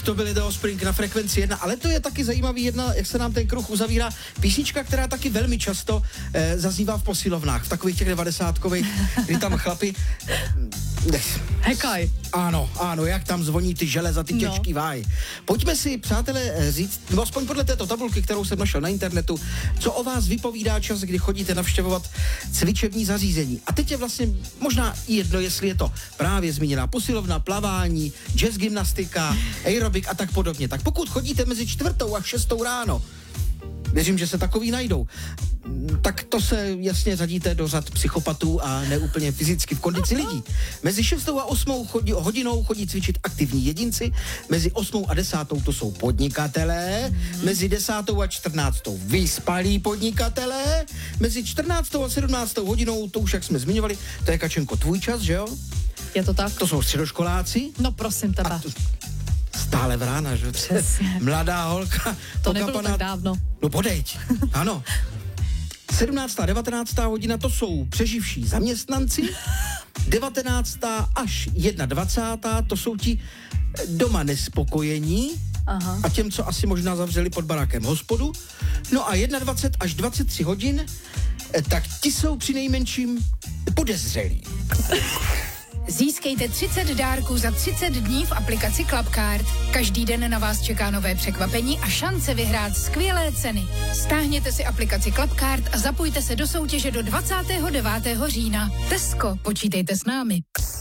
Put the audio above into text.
to byly The Offspring na Frekvenci 1, ale to je taky zajímavý jedna, jak se nám ten kruh uzavírá. Písnička, která taky velmi často zaznívá v posilovnách, v takových těch 90kových, kdy tam chlapi... Hekaj. Ano, jak tam zvoní ty železa, ty těžký váj. Pojďme si, přátelé, říct, nebo aspoň podle této tabulky, kterou jsem našel na internetu, co o vás vypovídá čas, kdy chodíte navštěvovat cvičební zařízení. A teď je vlastně možná jedno, jestli je to právě zmíněná posilovna, plavání, jazz gymnastika, aerobik a tak podobně. Tak pokud chodíte mezi 4. a 6. ráno, věřím, že se takový najdou, tak to se jasně řadíte do řad psychopatů a neúplně fyzicky v kondici lidí. Mezi 6. a 8. hodinou chodí cvičit aktivní jedinci, mezi 8. a 10. to jsou podnikatelé, mezi 10. a 14. vyspalí podnikatelé, mezi 14. a 17. hodinou, to už jak jsme zmiňovali, to je, Kačenko, tvůj čas, že jo? Je to tak? To jsou středoškoláci. No prosím tebe. Stále vrána, že? Přesně. Mladá holka. To nebylo tak dávno. No podejď, ano. 17. a 19. hodina to jsou přeživší zaměstnanci, 19. až 21. to jsou ti doma nespokojení. Aha. A těm, co asi možná zavřeli pod barákem hospodu. No a 21 až 23 hodin, tak ti jsou přinejmenším podezřelí. Získejte 30 dárků za 30 dní v aplikaci Clubcard. Každý den na vás čeká nové překvapení a šance vyhrát skvělé ceny. Stáhněte si aplikaci Clubcard a zapojte se do soutěže do 29. října. Tesco, počítejte s námi.